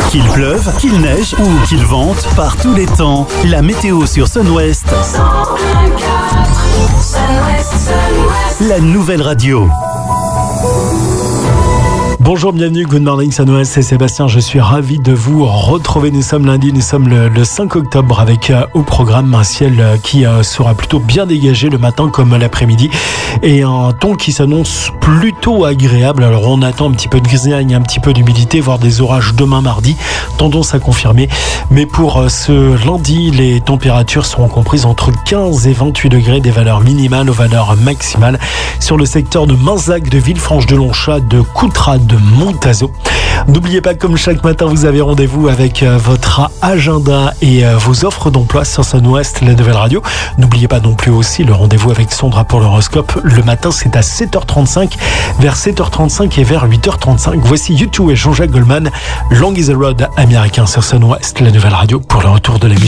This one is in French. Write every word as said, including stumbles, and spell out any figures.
Qu'il pleuve, qu'il neige ou qu'il vente, par tous les temps, la météo sur Sun West. cent un virgule quatre, Sun West, Sun West. La nouvelle radio. Bonjour, bienvenue, good morning, Sun West, c'est Sébastien, je suis ravi de vous retrouver. Nous sommes lundi, nous sommes le, le cinq octobre avec euh, au programme un ciel euh, qui euh, sera plutôt bien dégagé le matin comme l'après-midi et un temps qui s'annonce plutôt agréable. Alors on attend un petit peu de grisaille, un petit peu d'humidité, voire des orages demain mardi, tendance à confirmer. Mais pour euh, ce lundi, les températures seront comprises entre quinze et vingt-huit degrés, des valeurs minimales aux valeurs maximales sur le secteur de Mainzac, de Villefranche-de-Lonchat, de Coutras, de Montazo. N'oubliez pas, comme chaque matin, vous avez rendez-vous avec euh, votre agenda et euh, vos offres d'emploi sur Sun West, la nouvelle radio. N'oubliez pas non plus aussi le rendez-vous avec Sandra pour l'horoscope. Le matin, c'est à sept heures trente-cinq, vers sept heures trente-cinq et vers huit heures trente-cinq. Voici U deux et Jean-Jacques Goldman, Long is the Road américain sur Sun West, la nouvelle radio, pour le retour de la musique.